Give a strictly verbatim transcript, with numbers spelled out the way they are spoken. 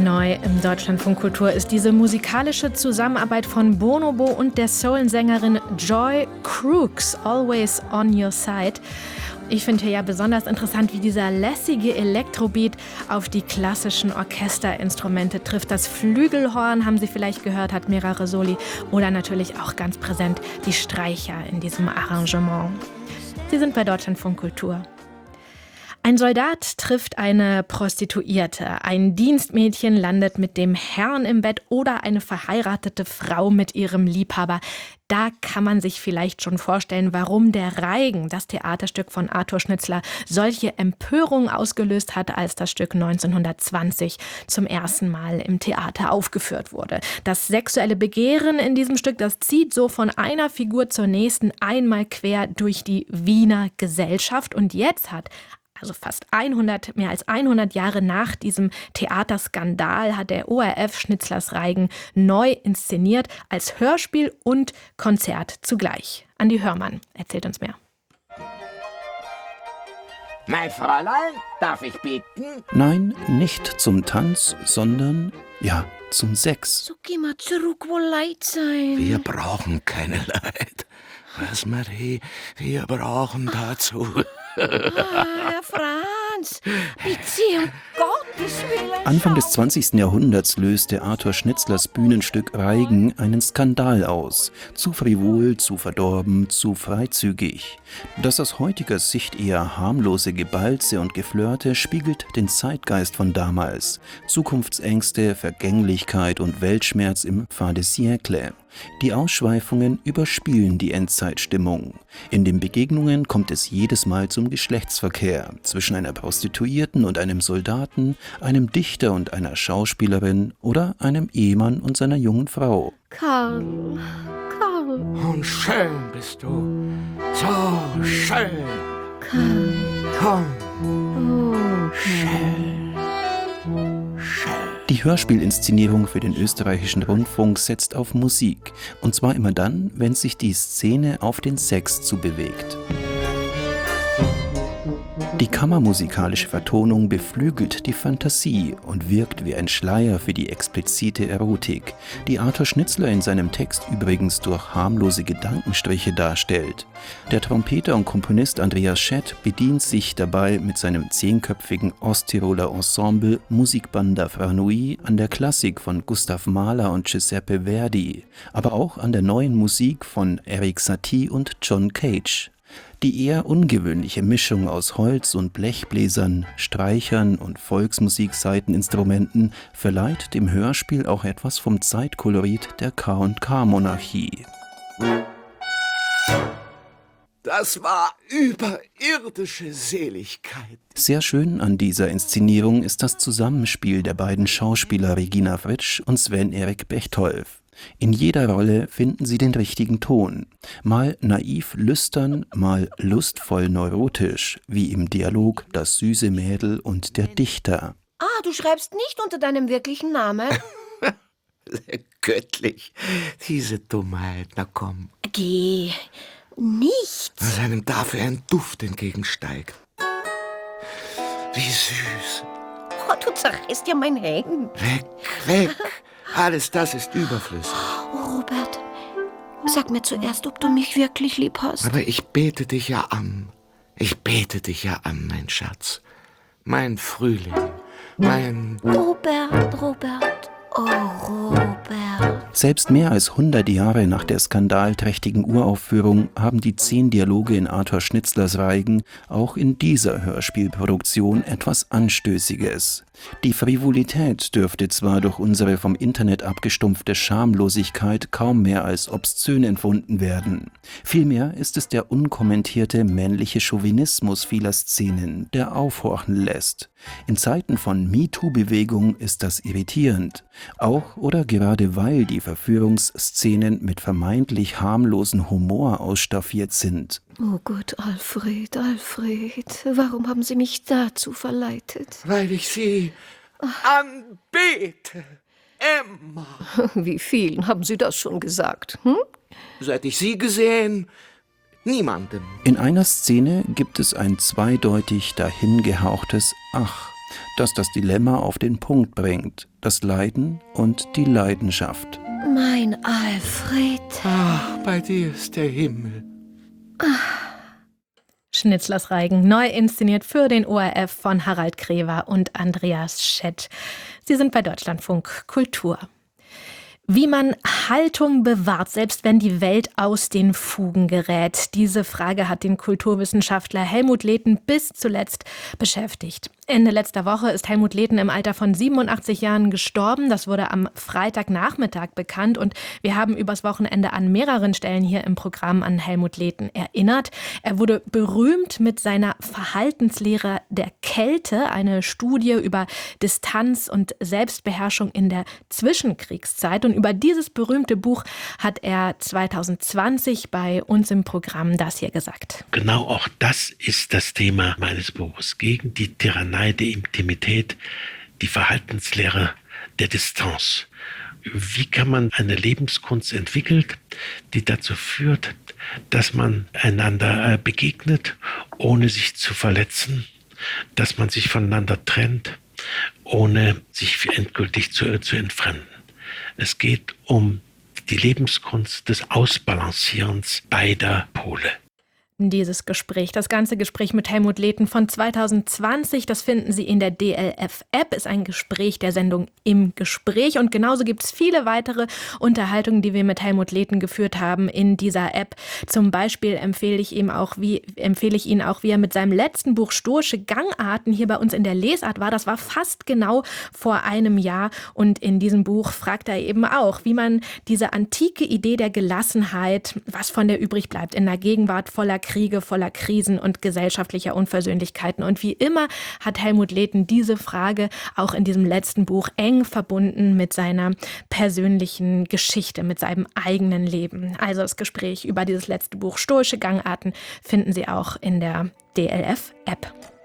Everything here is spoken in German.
Neu im Deutschlandfunk Kultur ist diese musikalische Zusammenarbeit von Bonobo und der Soul-Sängerin Joy Crooks, Always on Your Side. Ich finde hier ja besonders interessant, wie dieser lässige Elektrobeat auf die klassischen Orchesterinstrumente trifft. Das Flügelhorn, haben Sie vielleicht gehört, hat mehrere Soli. Oder natürlich auch ganz präsent die Streicher in diesem Arrangement. Sie sind bei Deutschlandfunk Kultur. Ein Soldat trifft eine Prostituierte, ein Dienstmädchen landet mit dem Herrn im Bett oder eine verheiratete Frau mit ihrem Liebhaber. Da kann man sich vielleicht schon vorstellen, warum der Reigen, das Theaterstück von Arthur Schnitzler, solche Empörung ausgelöst hat, als das Stück neunzehnhundertzwanzig zum ersten Mal im Theater aufgeführt wurde. Das sexuelle Begehren in diesem Stück, das zieht so von einer Figur zur nächsten einmal quer durch die Wiener Gesellschaft. Und jetzt hat Also fast hundert, mehr als hundert Jahre nach diesem Theaterskandal hat der O R F Schnitzlers Reigen neu inszeniert als Hörspiel und Konzert zugleich. Andi Hörmann erzählt uns mehr. Mein Fräulein, darf ich bitten? Nein, nicht zum Tanz, sondern, ja, zum Sex. So geh mal zurück, wo Leid sein. Wir brauchen keine Leid. Was, Marie? Wir brauchen dazu... Ah, Herr Franz, bitte, um Gottes Willen. Anfang des zwanzigsten Jahrhunderts löste Arthur Schnitzlers Bühnenstück Reigen einen Skandal aus. Zu frivol, zu verdorben, zu freizügig. Das aus heutiger Sicht eher harmlose Gebalze und Geflirte spiegelt den Zeitgeist von damals. Zukunftsängste, Vergänglichkeit und Weltschmerz im Fin de siècle. Die Ausschweifungen überspielen die Endzeitstimmung. In den Begegnungen kommt es jedes Mal zum Geschlechtsverkehr zwischen einer Prostituierten und einem Soldaten, einem Dichter und einer Schauspielerin oder einem Ehemann und seiner jungen Frau. Karl, Karl. Und schön bist du, so schön. Karl. Komm, Oh, schön, schön. Die Hörspielinszenierung für den österreichischen Rundfunk setzt auf Musik. Und zwar immer dann, wenn sich die Szene auf den Sex zubewegt. Die kammermusikalische Vertonung beflügelt die Fantasie und wirkt wie ein Schleier für die explizite Erotik, die Arthur Schnitzler in seinem Text übrigens durch harmlose Gedankenstriche darstellt. Der Trompeter und Komponist Andreas Schett bedient sich dabei mit seinem zehnköpfigen Osttiroler Ensemble Musikbanda Franui an der Klassik von Gustav Mahler und Giuseppe Verdi, aber auch an der neuen Musik von Erik Satie und John Cage. Die eher ungewöhnliche Mischung aus Holz- und Blechbläsern, Streichern und Volksmusiksaiteninstrumenten verleiht dem Hörspiel auch etwas vom Zeitkolorit der K und K-Monarchie. Das war überirdische Seligkeit. Sehr schön an dieser Inszenierung ist das Zusammenspiel der beiden Schauspieler Regina Fritsch und Sven-Erik Bechtolf. In jeder Rolle finden sie den richtigen Ton. Mal naiv lüstern, mal lustvoll neurotisch, wie im Dialog Das süße Mädel und der Dichter. Ah, du schreibst nicht unter deinem wirklichen Namen? Göttlich, diese Dummheit, na komm. Geh, nichts. Dass einem dafür ein Duft entgegensteigt. Wie süß. Oh, du zerreißt ja mein Hemd. Weg, weg. Alles das ist überflüssig. Oh, Robert, sag mir zuerst, ob du mich wirklich lieb hast. Aber ich bete dich ja an. Ich bete dich ja an, mein Schatz. Mein Frühling. Mein... Robert, Robert, oh, Robert. Selbst mehr als hundert Jahre nach der skandalträchtigen Uraufführung haben die zehn Dialoge in Arthur Schnitzlers Reigen auch in dieser Hörspielproduktion etwas Anstößiges. Die Frivolität dürfte zwar durch unsere vom Internet abgestumpfte Schamlosigkeit kaum mehr als obszön empfunden werden. Vielmehr ist es der unkommentierte männliche Chauvinismus vieler Szenen, der aufhorchen lässt. In Zeiten von MeToo-Bewegung ist das irritierend. Auch oder gerade weil die Verführungsszenen mit vermeintlich harmlosen Humor ausstaffiert sind. Oh Gott, Alfred, Alfred, warum haben Sie mich dazu verleitet? Weil ich sie anbete. Emma. Wie vielen haben Sie das schon gesagt? Hm? Seit ich sie gesehen, niemandem. In einer Szene gibt es ein zweideutig dahingehauchtes Ach. das das Dilemma auf den Punkt bringt, das Leiden und die Leidenschaft. Mein Alfred. Ach, bei dir ist der Himmel. Schnitzlers Reigen, neu inszeniert für den O R F von Harald Krever und Andreas Schett. Sie sind bei Deutschlandfunk Kultur. Wie man Haltung bewahrt, selbst wenn die Welt aus den Fugen gerät. Diese Frage hat den Kulturwissenschaftler Helmut Lehten bis zuletzt beschäftigt. Ende letzter Woche ist Helmut Lehten im Alter von siebenundachtzig Jahren gestorben. Das wurde am Freitagnachmittag bekannt und wir haben übers Wochenende an mehreren Stellen hier im Programm an Helmut Lehten erinnert. Er wurde berühmt mit seiner Verhaltenslehre der Kälte, eine Studie über Distanz und Selbstbeherrschung in der Zwischenkriegszeit. Und über dieses berühmte Buch hat er zwanzig zwanzig bei uns im Programm das hier gesagt. Genau auch das ist das Thema meines Buches. Gegen die Tyrannei der Intimität, die Verhaltenslehre der Distanz. Wie kann man eine Lebenskunst entwickeln, die dazu führt, dass man einander begegnet, ohne sich zu verletzen, dass man sich voneinander trennt, ohne sich endgültig zu, zu entfremden. Es geht um die Lebenskunst des Ausbalancierens beider Pole. Dieses Gespräch, das ganze Gespräch mit Helmut Lehten von zwanzig zwanzig, das finden Sie in der D L F-App, ist ein Gespräch der Sendung Im Gespräch. Und genauso gibt es viele weitere Unterhaltungen, die wir mit Helmut Lehten geführt haben in dieser App. Zum Beispiel empfehle ich ihm auch, wie, empfehle ich Ihnen auch, wie er mit seinem letzten Buch Stoische Gangarten hier bei uns in der Lesart war. Das war fast genau vor einem Jahr. Und in diesem Buch fragt er eben auch, wie man diese antike Idee der Gelassenheit, was von der übrig bleibt in der Gegenwart voller Kriege, voller Krisen und gesellschaftlicher Unversöhnlichkeiten. Und wie immer hat Helmut Lehten diese Frage auch in diesem letzten Buch eng verbunden mit seiner persönlichen Geschichte, mit seinem eigenen Leben. Also das Gespräch über dieses letzte Buch Stoische Gangarten finden Sie auch in der D L F-App.